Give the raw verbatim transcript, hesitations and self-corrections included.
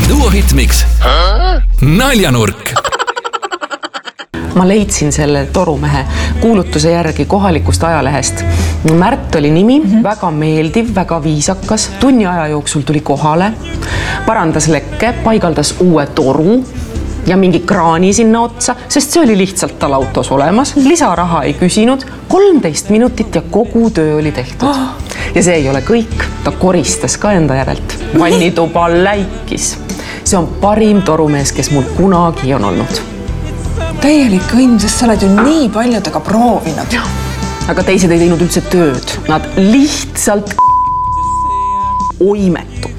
Duo Hitmix. Naljanurk. Ma leidsin selle torumehe kuulutuse järgi kohalikust ajalehest. Märt oli nimi, mm-hmm. väga meeldiv, väga viisakas. Tunni aja jooksul tuli kohale, parandas lekke, paigaldas uue toru ja mingi kraani sinna otsa, sest see oli lihtsalt tal autos olemas. Lisaraha ei küsinud, kolmteist minutit ja kogu töö oli tehtud. Oh. Ja see ei ole kõik, ta koristas ka enda järelt. Vannituba läikis. See on parim torumees, kes mul kunagi on olnud. Täielik õnn, sest sa oled ju nii paljudega proovinud. Aga teised ei teinud üldse tööd. Nad lihtsalt oimetud.